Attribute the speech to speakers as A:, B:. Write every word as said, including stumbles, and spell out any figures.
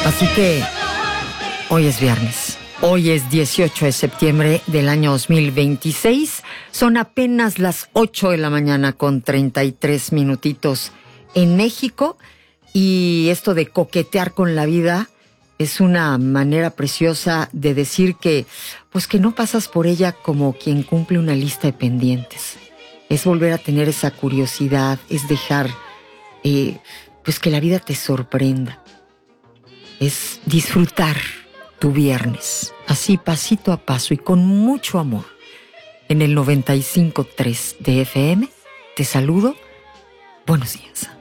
A: Así que hoy es viernes. Hoy es dieciocho de septiembre del año dos mil veintiséis. Son apenas las ocho de la mañana con treinta y tres minutitos en México. Y esto de coquetear con la vida es una manera preciosa de decir que, pues que no pasas por ella como quien cumple una lista de pendientes. Es volver a tener esa curiosidad, es dejar eh, pues que la vida te sorprenda. Es disfrutar tu viernes, así pasito a paso y con mucho amor. En el noventa y cinco punto tres de F M, te saludo. Buenos días.